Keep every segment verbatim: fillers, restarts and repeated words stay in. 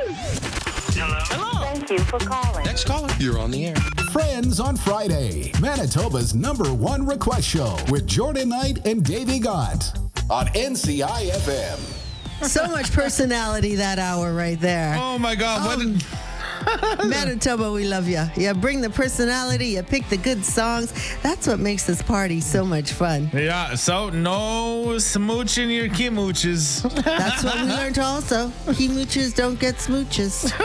Thank you for calling. Next caller. You're on the air. Friends on Friday, Manitoba's number one request show with Jordan Knight and Davey Gott on N C I F M. So much personality that hour right there. Oh, my God. What Um, did... Manitoba, we love you. You bring the personality, you pick the good songs. That's what makes this party so much fun. Yeah, so no smooching your kimooches. That's what we learned also. Kimooches don't get smooches.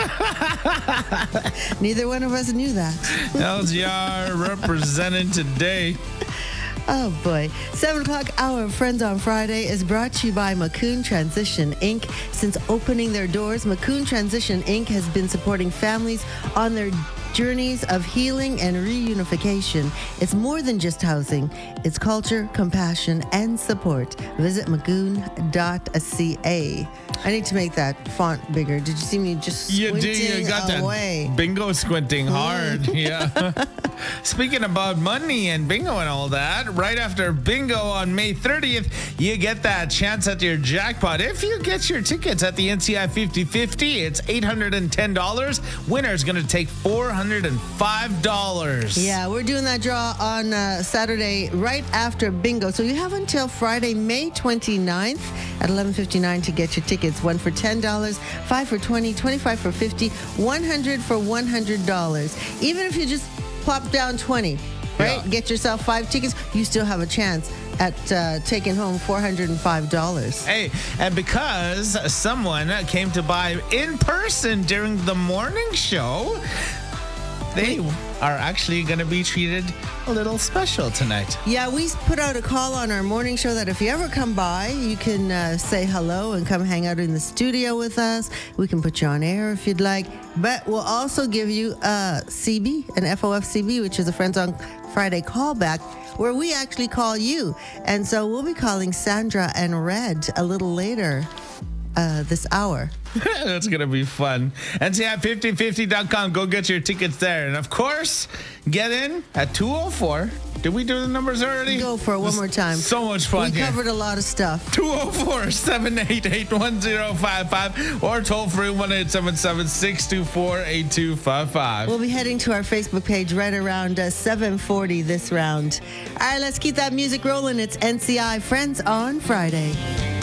Neither one of us knew that. L G R representing today. Oh, boy. seven o'clock hour of Friends on Friday is brought to you by Macoun Transition, Incorporated. Since opening their doors, Macoun Transition, Incorporated has been supporting families on their journeys of healing and reunification. It's more than just housing. It's culture, compassion, and support. Visit macoun dot c a. I need to make that font bigger. Did you see me just You squinting did. You got away? that bingo squinting hard. Yeah. Speaking about money and bingo and all that, right after bingo on May thirtieth, you get that chance at your jackpot. If you get your tickets at the N C I fifty fifty, it's eight hundred ten dollars. Winner's going to take four hundred five dollars. Yeah, we're doing that draw on uh, Saturday right after bingo. So you have until Friday, May twenty-ninth at eleven fifty-nine to get your tickets. One for ten dollars, five for twenty dollars, twenty-five dollars for fifty dollars, one hundred dollars for one hundred dollars. Even if you just plop down twenty, right? Yeah. Get yourself five tickets, you still have a chance at uh, taking home four hundred five dollars. Hey, and because someone came to buy in person during the morning show, they are actually going to be treated a little special tonight. Yeah, we put out a call on our morning show that if you ever come by, you can uh, say hello and come hang out in the studio with us. We can put you on air if you'd like. But we'll also give you a C B, an F O F C B, which is a Friends on Friday callback, where we actually call you. And so we'll be calling Sandra and Red a little later uh, this hour. That's going to be fun. N C I fifty fifty dot com. Go get your tickets there. And, of course, get in at two oh four. Did we do the numbers already? Go for it one This- more time. So much fun We here. covered a lot of stuff. two oh four, seven eight eight, one oh five five or toll free one eight seven seven, six two four, eight two five five. We'll be heading to our Facebook page right around uh, seven forty this round. All right, let's keep that music rolling. It's N C I Friends on Friday.